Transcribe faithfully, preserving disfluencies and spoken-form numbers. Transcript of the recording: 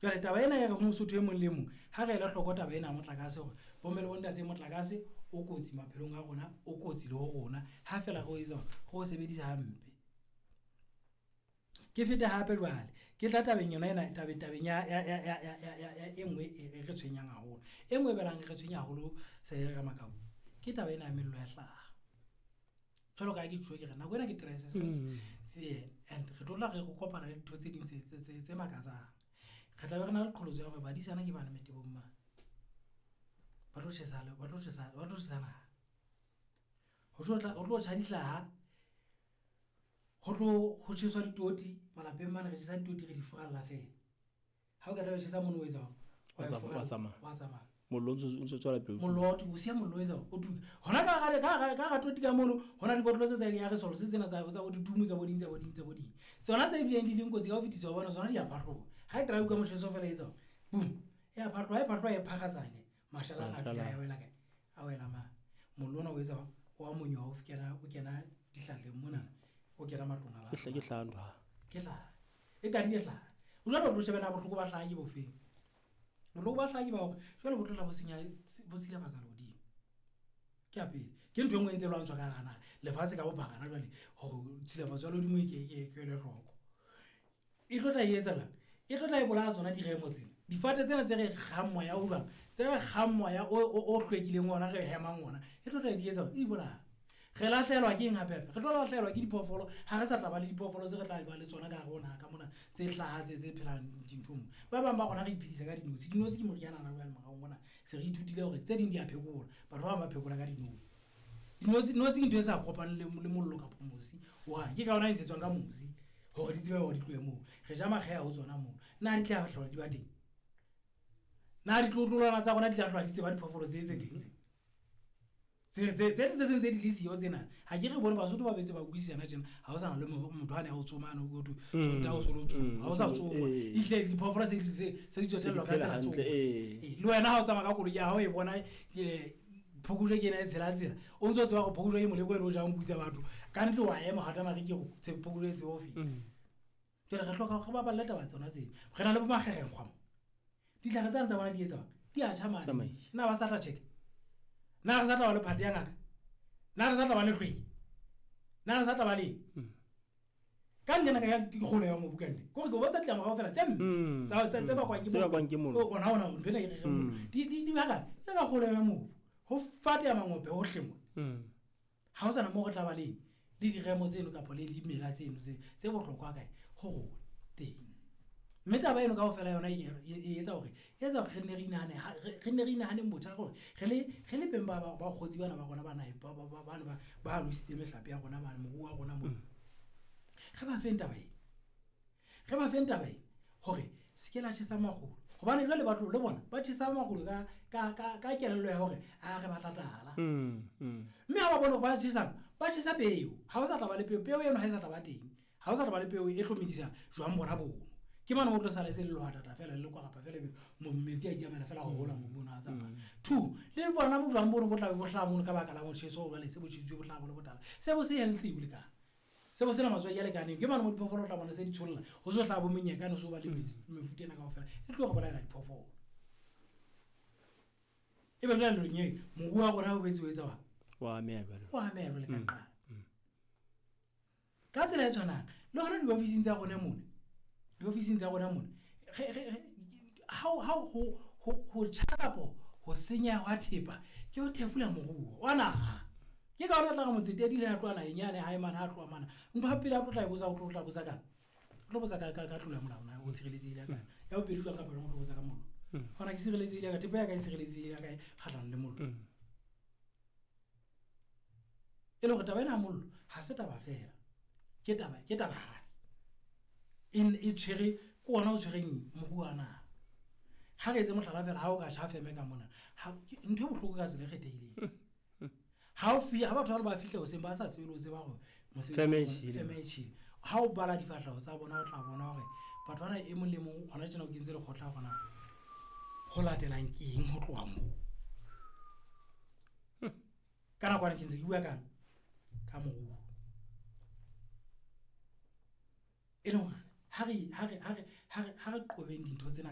jwale taba ena ya go Mosotho e mong le mong ha re ela hloko taba ena motlakase gore bommele bontate motlakase o kotsi maphelong a rona o kotsi le ho rona ha fela go etsa go sebedisa hampe ke fete hape jwale ke tla tabeng yona ena tabe tabeng ya ya ya ya ya engwe e re tshwenyang haholo engwe belang re tshwenya haholo se re makao ke taba ena ya mello ya hlaga tsholo ka ke tshwe ke rena go ena ke crisis se and re tlola re go kopana le ditho tse ding tse tse tse makatsang re tla be re na le qholotso ya gore ba disana ke bana mete bomma ba tlo tshesale ba tlo tshesale ba tlo tshesana ho tlola ho tlo tshadi hlaha ho tlo ho tsheswa ditoti malapeng mana re tshesa ditoti re di furalla fela ha o ka tla tshesa mono o etsa wa tsama wa tsama mollo o ntse tswela pele mollo o sia mollo o etsa o tu hona ka ga ka ga toti ka mono hona di botlo tse tsa ya re solo se tsena tsa tsa bo ditumu tsa boding tsa boding tsa boding tsona tsa ebile di leng kotsi ka ho fitisa bona tsona di a phahlo ha e tla uka motsheso fela etsa boom ya phahlo ya phahlo ya phagatsane mashala a tsa ya wela ka a wela ma mollo ona o etsa wa monyo o fikela o kena dihlahleng mona o kena matlong a ba ke hlandwa ke tla e ka di tla o jwa lo shebana bohloko ba hlahi bo fe lo ba hlahi ba go jwa bo tlola bo senya bo sile ba tsa lodi ke a pele ke ntwe ngwe ntse lwantswa ka gana le fatse ka bopagana jwale go tshile ba tswa lodi mo ke ke ke le hloko e tlotla e etsa la e tlotla e bola tsona di remo tsena difate tsena tse re gammo ya o bang tse re gammo ya o o hlwekileng ona re hema ngona e tlotla di etsa e bola ge la hlelwa ke eng hape re tlo la hlelwa ke dipofolo ha re sa tla ba le dipofolo tse re tla ba le tsona ka gona ka mona tse hlaha tse tse phelang dinthong ba bang ba gona re iphidisa ka dinotsi dinotsi ke moriana na ba le magao mona se re ithutile hore tse ding di a phekola batho ba ba phekola ka dinotsi dinotsi notsi ke ntwe sa kopana le le mollo ka pomosi wa ke ka ona ntse tswang ka mosi hore di tsebe ho di tloe mo re ja magea ho tsona mo na di tla ba hlola di ba teng na di tlotlolana tsa gona di tla hlola di tseba dipofolo tse tse ding se tse tse tse tse di lisio tsena ha ke re bone ba Basotho ba betse ba uisana tjena ha o sana le motho ane a o tsomana o go tu so da o solo tsoma ha o sa tsoma ile di phofora se se se di tsotella ka tsela tsoma eh le wena ha o tsama ka kolo ya ha o e bona ke phokule ke na tsela tsela o ntse o tswa go phokule mo le go eno ja o butsa batho ka ntle wa ema hata mare ke go tse phokule tse ofi ke re hloka go ba ba leta ba tsona tse re na le bo magegeng khwamo di tla tsa tsa bona di etsa di a tshama na ba sa tla check na re sa tla ba le phate ya ngaka na re sa tla ba le hlwe na re sa tla ba le ka nna ka ke gole ya mo bukane go go ba sa tla mo fela tsem tsa tsa ba kwa ke mo o bona ona ntwe ne ke di di di baka ya ga gole ya mo ho fate ya mangope ho hlemo ha o sana mo go tla ba le le di remo tseno ka pole di mela tseno tse tse bohlokwa kae ho go teng meta ba eno ka ofela yona e etsa hore e etsa re ne re inahane re ne re inahane mbotsa gore re le re le pemba ba ba khotsi bana ba gona ba nae ba ba ba ba ba lositse mehlape ya gona ba mo wa gona mo ge ba fenta ba e ge ba fenta ba e hore se ke la tshisa magolo gobane jwa le batlo le bona ba tshisa magolo ka ka ka ka kelelo ya hore a re ba tlatala mme ha ba bona ba tshisa ba tshisa peo ha o sa tla ba le peo peo eno ha e sa tla ba teng ha o sa tla ba le peo e hlomedisa jwang bona bono ke mana mo tlo sala se le lwata ta fela le kwa gapa fela mo metsi a itsamela fela go hola mo bona tsa ba two le bona mo jwang bono go tla go tla mo ka baka la mo tsheso o le se bo tshitswe bo tla bo le botala se bo se healthy bule ka se bo se na matswa ya le kaneng ke mana mo dipofolo tla bona se di tsholla go so tla bo menyeka no so ba le mefutena ka ofela e tlo go bolela dipofolo e be le nye mo bua gona o betse o etsa wa wa mebe wa mebe le ka ka tsela e tshwana le gona di office tsa gona mone di office tsa gona mone how how ho ho tshakapo ho senya wa thepa ke o thefula moruo wana ke ka ona tla ga motsete di le ya twana enyane ha e mana ha tloa mana ntho ha pele a tlotla e boza o tlotla boza ka tlo boza ka ka tlola molao na o tshireletsile ka ya o beditswa ka pele o boza ka mollo hona ke sireletsile ka thepa ya ka sireletsile ka khatlang le mollo e lo go taba ena mollo ha se taba fela ke taba ke taba ha in e tshwere ko ona o tshwereng mo buana ha re itse mohlala fela ha o ka tshafe me ka mona ha ntho bohloko ka tsele kgethile ha o fi ha batho ba fihle o se ba sa tsebelo tse ba go mo se family ha o bala di fatla o tsa bona o tla bona hore batho bana e mo le mo gona tsena o kentse le khotla gona ho latelang ke eng ho tloa mo kana kwa kentse di bua ka ka mo e no ha re ha re ha re ha re qobeng dintho tsena